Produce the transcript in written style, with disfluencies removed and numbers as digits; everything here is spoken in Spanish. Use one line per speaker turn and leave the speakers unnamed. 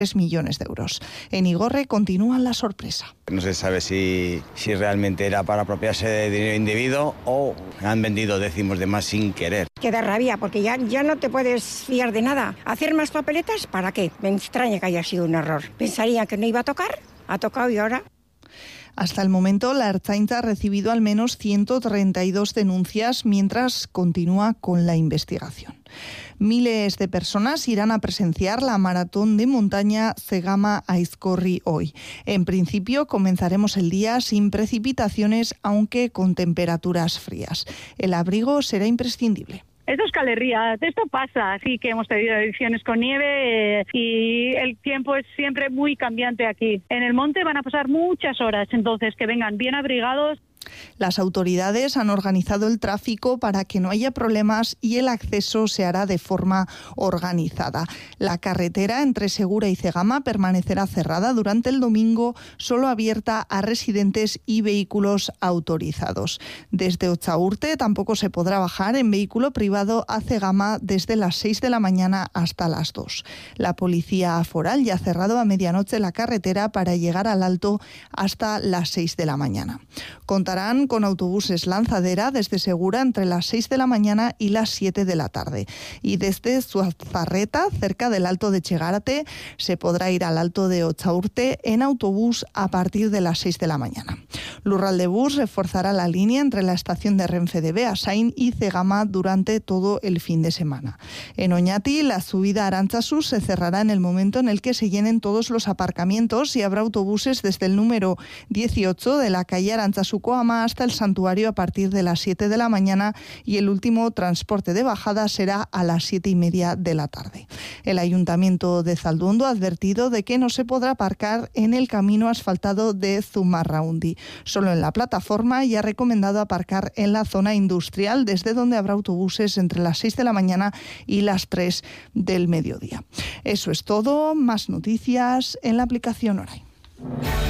3 millones de euros. En Igorre continúan la sorpresa.
No se sabe si realmente era para apropiarse de dinero indebido o han vendido décimos de más sin querer.
Que da rabia, porque ya no te puedes fiar de nada. ¿Hacer más papeletas? ¿Para qué? Me extraña que haya sido un error. Pensaría que no iba a tocar, ha tocado y ahora...
Hasta el momento, la Ertzaintza ha recibido al menos 132 denuncias mientras continúa con la investigación. Miles de personas irán a presenciar la maratón de montaña Zegama-Aizkorri hoy. En principio, comenzaremos el día sin precipitaciones, aunque con temperaturas frías. El abrigo será imprescindible.
Es Euskal Herria, esto pasa, sí que hemos tenido ediciones con nieve y el tiempo es siempre muy cambiante aquí. En el monte van a pasar muchas horas, entonces que vengan bien abrigados.
Las autoridades han organizado el tráfico para que no haya problemas y el acceso se hará de forma organizada. La carretera entre Segura y Zegama permanecerá cerrada durante el domingo, solo abierta a residentes y vehículos autorizados. Desde Otxaurte tampoco se podrá bajar en vehículo privado a Zegama desde las 6 de la mañana hasta las 2. La policía foral ya ha cerrado a medianoche la carretera para llegar al Alto hasta las 6 de la mañana. Contarán con autobuses lanzadera desde Segura entre las 6 de la mañana y las 7 de la tarde. Y desde Zuzarreta, cerca del Alto de Txegarte, se podrá ir al Alto de Otxaurte en autobús a partir de las 6 de la mañana. Lurraldebus reforzará la línea entre la estación de Renfe de Beasain y Zegama durante todo el fin de semana. En Oñati, la subida a Arantzazu se cerrará en el momento en el que se llenen todos los aparcamientos y habrá autobuses desde el número 18 de la calle Arantzazu-Coama hasta el santuario a partir de las 7 de la mañana y el último transporte de bajada será a las 7:30 de la tarde. El Ayuntamiento de Zalduondo ha advertido de que no se podrá aparcar en el camino asfaltado de Zumarraundi, solo en la plataforma, y ha recomendado aparcar en la zona industrial, desde donde habrá autobuses entre las 6 de la mañana y las 3 del mediodía. Eso es todo, más noticias en la aplicación Orai.